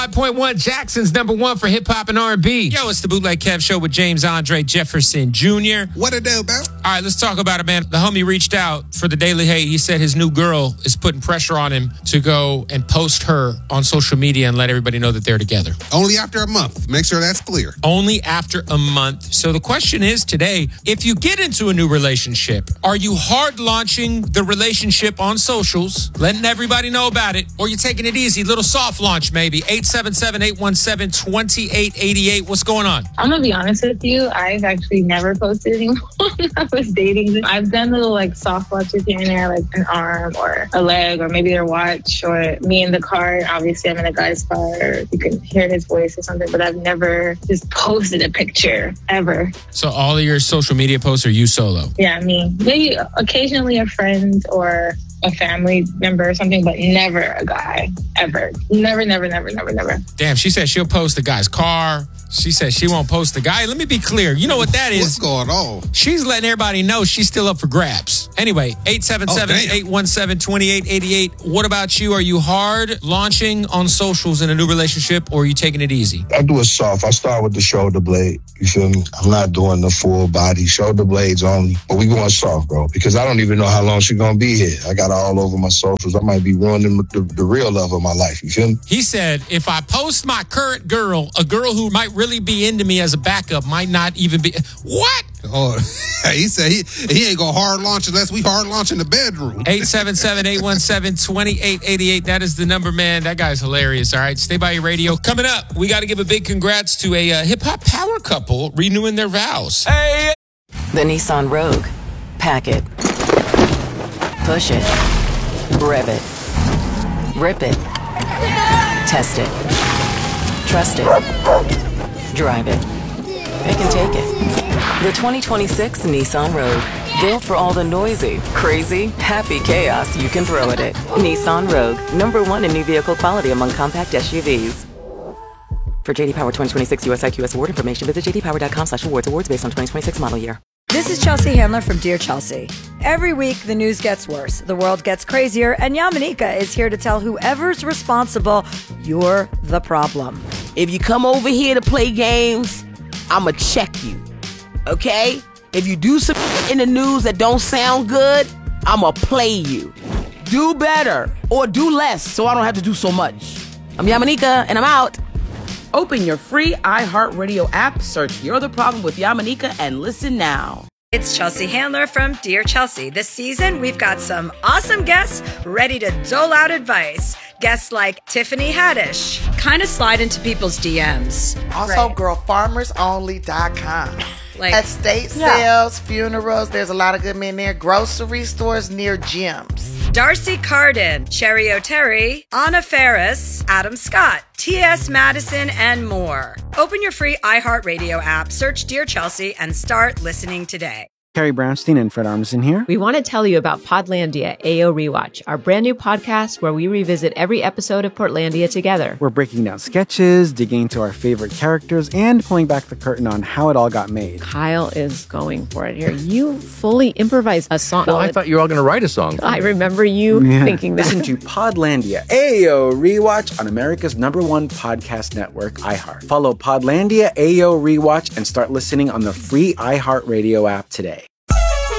5.1 Jackson's number one for hip hop and R&B. Yo, it's the Bootleg Kev Show with James Andre Jefferson Jr. What it do, bro? All right, let's talk about it, man. The homie reached out for the Daily Hate. He said his new girl is putting pressure on him to go and post her on social media and let everybody know that they're together. Only after a month. Make sure that's clear. Only after a month. So the question is today, if you get into a new relationship, are you hard launching the relationship on socials, letting everybody know about it, or you taking it easy, little soft launch maybe? 877-817-2888. What's going on? I'm going to be honest with you. I've actually never posted anyone I was dating. I've done little like soft launches here and there, like an arm or a leg or maybe their watch or me in the car. Obviously, I'm in a guy's car. Or you can hear his voice or something, but I've never just posted a picture ever. So all of your social media posts are you solo? Yeah, me. Maybe occasionally a friend or a family member or something, but never a guy, ever. Never. Damn, she said she'll post the guy's car. She said she won't post the guy. Let me be clear. You know what that is? What's going on? She's letting everybody know she's still up for grabs. Anyway, 877-817-2888. What about you? Are you hard launching on socials in a new relationship, or are you taking it easy? I do it soft. I start with the shoulder blade. You feel me? I'm not doing the full body. Shoulder blades only. But we going soft, bro, because I don't even know how long she's going to be here. I got her all over my socials. I might be ruining the real love of my life. You feel me? He said, if I post my current girl, a girl who might really be into me as a backup might not even be... What? Oh, he said he ain't going to hard launch unless we hard launch in the bedroom. 877-817-2888. That is the number, man. That guy's hilarious. All right, stay by your radio. Coming up, we got to give a big congrats to a hip-hop power couple renewing their vows. Hey! The Nissan Rogue. Pack it. Push it. Rev it. Rip it. Test it. Trust it. Drive it. Pick and take it. The 2026 Nissan Rogue. Built for all the noisy, crazy, happy chaos you can throw at it. Nissan Rogue. Number one in new vehicle quality among compact SUVs. For JD Power 2026 US IQS award information, visit jdpower.com/awards. Awards based on 2026 model year. This is Chelsea Handler from Dear Chelsea. Every week, the news gets worse, the world gets crazier, and Yamanika is here to tell whoever's responsible, you're the problem. If you come over here to play games, I'ma check you, okay? If you do some in the news that don't sound good, I'ma play you. Do better or do less so I don't have to do so much. I'm Yamanika, and I'm out. Open your free iHeartRadio app, search You're the Problem with Yamanika, and listen now. It's Chelsea Handler from Dear Chelsea. This season, we've got some awesome guests ready to dole out advice. Guests like Tiffany Haddish. Kind of slide into people's DMs. Also, girlfarmersonly.com. Like estate sales, funerals, there's a lot of good men there. Grocery stores near gyms. Darcy Carden, Cherry O'Terry, Anna Ferris, Adam Scott, T.S. Madison, and more. Open your free iHeartRadio app, search Dear Chelsea, and start listening today. Carrie Brownstein and Fred Armisen here. We want to tell you about Podlandia AO Rewatch, our brand new podcast where we revisit every episode of Portlandia together. We're breaking down sketches, digging into our favorite characters, and pulling back the curtain on how it all got made. Kyle is going for it here. You fully improvised a song. Well, I thought you were all going to write a song. I remember you thinking that. Listen to Podlandia AO Rewatch on America's #1 podcast network, iHeart. Follow Podlandia AO Rewatch and start listening on the free iHeartRadio app today.